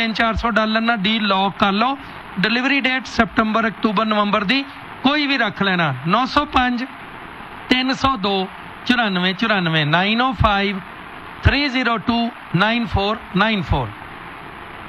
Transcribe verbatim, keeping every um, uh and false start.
तीन चार सौ डॉलर ना डील लॉक कर लो। डिलीवरी डेट सितंबर अक्तूबर नवंबर दी कोई भी रख लेना। नौ सौ पाँच तीन सौ दो चौरानवे चौरानवे nine O five three zero to nine four nine four.